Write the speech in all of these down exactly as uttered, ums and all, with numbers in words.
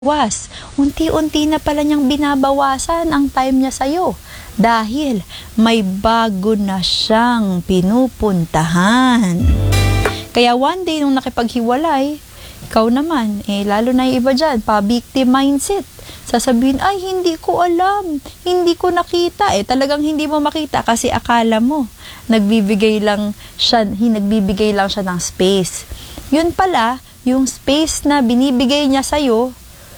Was, unti-unti na pala niyang binabawasan ang time niya sa'yo dahil may bago na siyang pinupuntahan. Kaya one day nung nakipaghiwalay, ikaw naman, eh lalo na yung iba dyan, pa-victim mindset. Sasabihin, ay hindi ko alam, hindi ko nakita. Eh talagang hindi mo makita kasi akala mo, nagbibigay lang siya, nagbibigay lang siya ng space. Yun pala, yung space na binibigay niya sa'yo,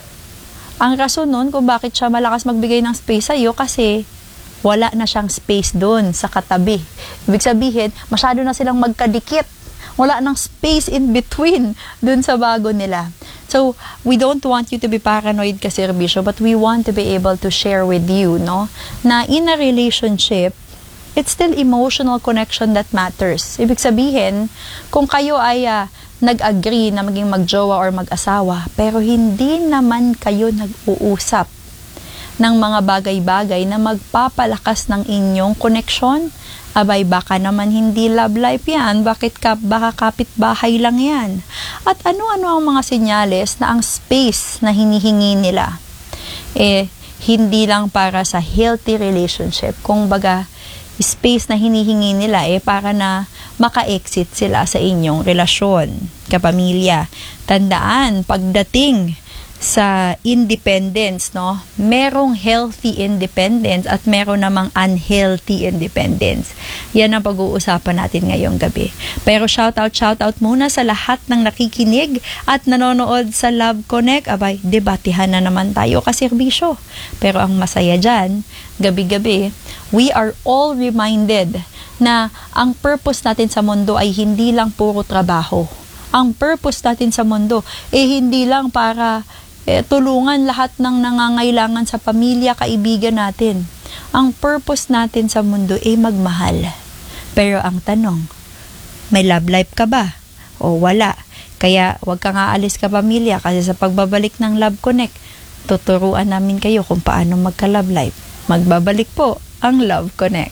ang rason nun kung bakit siya malakas magbigay ng space sa'yo kasi wala na siyang space doon sa katabi. Ibig sabihin, masyado na silang magkadikit. Wala nang space in between doon sa bago nila. So, we don't want you to be paranoid kasi, Rebisyo, but we want to be able to share with you, no, na in a relationship, it's still emotional connection that matters. Ibig sabihin, kung kayo ay uh, nag-agree na maging magjowa or mag-asawa, pero hindi naman kayo nag-uusap ng mga bagay-bagay na magpapalakas ng inyong connection, abay baka naman hindi love life yan, bakit ka, baka kapitbahay lang yan. At ano-ano ang mga senyales na ang space na hinihingi nila, eh, hindi lang para sa healthy relationship, kung baga, space na hinihingi nila eh para na maka-exit sila sa inyong relasyon, kapamilya. Tandaan, pagdating sa independence, no, merong healthy independence at meron namang unhealthy independence. Yan ang pag-uusapan natin ngayong gabi. Pero shout out, shout out muna sa lahat ng nakikinig at nanonood sa Love Connect. Abay, debatihan na naman tayo kasi Rebisyo. Pero ang masaya dyan, gabi-gabi, we are all reminded na ang purpose natin sa mundo ay hindi lang puro trabaho. Ang purpose natin sa mundo ay eh hindi lang para eh, tulungan lahat ng nangangailangan sa pamilya, kaibigan natin. Ang purpose natin sa mundo ay magmahal. Pero ang tanong, may love life ka ba? O wala? Kaya wag kang aalis ka pamilya kasi sa pagbabalik ng Love Connect, tuturuan namin kayo kung paano magka-love life. Magbabalik po ang Love Connect.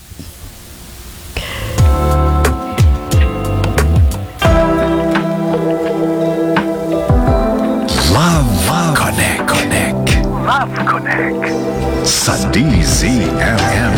Love, Love Connect, Connect. Love Connect. Sa D Z M M.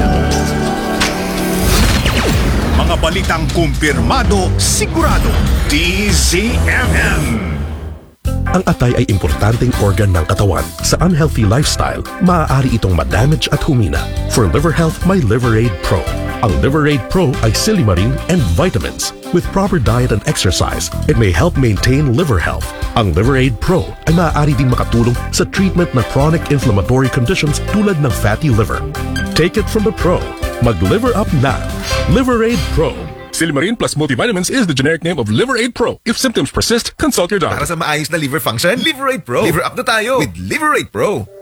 Mga balitang kumpirmado, sigurado. D Z M M. Ang atay ay importanteng organ ng katawan. Sa unhealthy lifestyle, maaari itong ma-damage at humina. For liver health, may Liveraid Pro. Ang Liveraid Pro ay silimarin and vitamins. With proper diet and exercise, it may help maintain liver health. Ang Liveraid Pro ay maaari ding makatulong sa treatment ng chronic inflammatory conditions tulad ng fatty liver. Take it from the pro. Mag-liver up na. Liveraid Pro. Silimarin plus multivitamins is the generic name of Liveraid Pro. If symptoms persist, consult your doctor. Para sa maayos na liver function, Liveraid Pro. Liver up na tayo with Liveraid Pro.